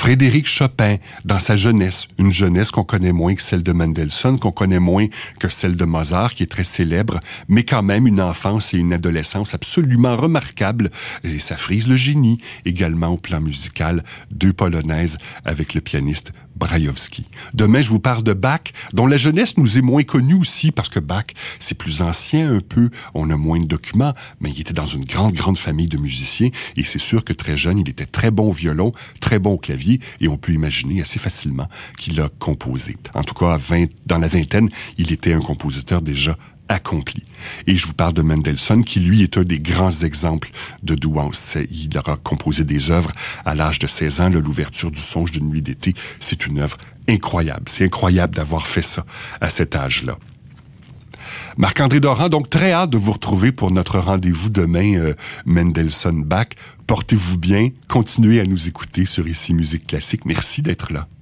Frédéric Chopin, dans sa jeunesse, une jeunesse qu'on connaît moins que celle de Mendelssohn, qu'on connaît moins que celle de Mozart, qui est très célèbre, mais quand même une enfance et une adolescence absolument remarquables, et ça frise le génie, également au plan musical, 2 polonaises avec le pianiste Brajowski. Demain, je vous parle de Bach, dont la jeunesse nous est moins connue aussi, parce que Bach, c'est plus ancien un peu, on a moins de documents, mais il était dans une grande famille de musiciens, et c'est sûr que très jeune, il était très bon au violon, très bon au clavier, et on peut imaginer assez facilement qu'il a composé. En tout cas, dans la vingtaine, il était un compositeur déjà accompli. Et je vous parle de Mendelssohn, qui lui est un des grands exemples de douance. Il aura composé des œuvres à l'âge de 16 ans, l'ouverture du Songe d'une nuit d'été. C'est une œuvre incroyable. C'est incroyable d'avoir fait ça à cet âge-là. Marc-André Doran, donc très hâte de vous retrouver pour notre rendez-vous demain, Mendelssohn Bach. Portez-vous bien, continuez à nous écouter sur Ici Musique Classique. Merci d'être là.